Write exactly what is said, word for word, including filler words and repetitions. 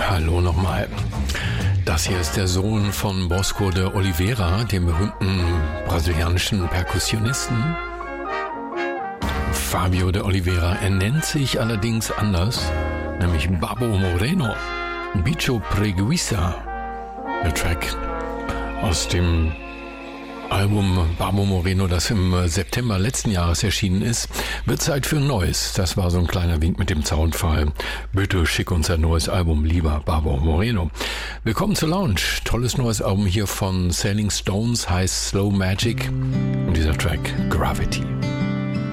Hallo nochmal. Das hier ist der Sohn von Bosco de Oliveira, dem berühmten brasilianischen Perkussionisten. Fabio de Oliveira. Er nennt sich allerdings anders, nämlich Babo Moreno. Bicho Preguiça. Der Track aus dem Album Babo Moreno, das im September letzten Jahres erschienen ist. Wird Zeit für ein neues. Das war so ein kleiner Wink mit dem Zaunpfahl. Bitte schick uns ein neues Album, lieber Babo Moreno. Willkommen zur Lounge. Tolles neues Album hier von Sailing Stones, heißt Slow Magic. Und dieser Track Gravity.